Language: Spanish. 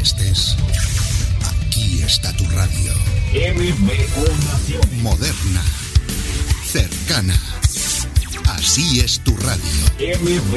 estés, aquí está tu radio. MBO Naciones. Moderna, cercana. Así es tu radio.